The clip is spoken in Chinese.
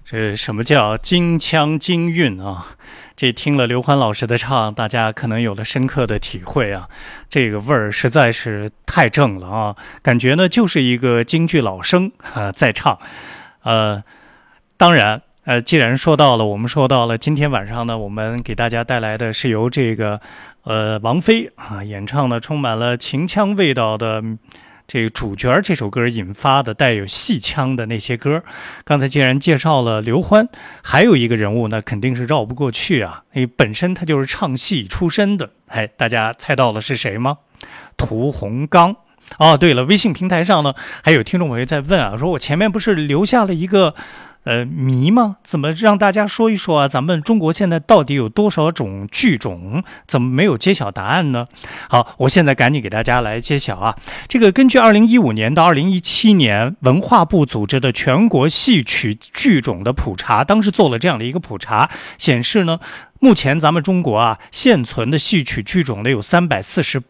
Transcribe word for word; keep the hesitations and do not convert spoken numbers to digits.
这什么叫京腔京韵啊？这听了刘欢老师的唱，大家可能有了深刻的体会啊。这个味儿实在是太正了啊，感觉呢就是一个京剧老生啊在唱。呃，当然，呃，既然说到了，我们说到了今天晚上呢，我们给大家带来的是由这个呃王菲啊演唱的，充满了秦腔味道的。这个主角这首歌引发的带有戏腔的那些歌，刚才既然介绍了刘欢，还有一个人物呢，肯定是绕不过去啊，因为本身他就是唱戏出身的。哎，大家猜到了是谁吗？屠洪刚。哦，对了，微信平台上呢，还有听众朋友在问啊，说我前面不是留下了一个呃谜吗？怎么让大家说一说啊？咱们中国现在到底有多少种剧种？怎么没有揭晓答案呢？好，我现在赶紧给大家来揭晓啊！这个根据二零一五年到二零一七年文化部组织的全国戏曲剧种的普查，当时做了这样的一个普查，显示呢，目前咱们中国啊现存的戏曲剧种呢有三百四十八。